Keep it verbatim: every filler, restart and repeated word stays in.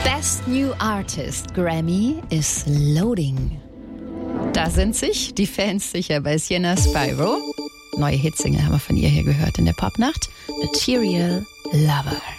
Best New Artist Grammy is loading. Da sind sich die Fans sicher bei Sienna Spyro. Neue Hitsingle haben wir von ihr hier gehört in der Popnacht. Material Lover.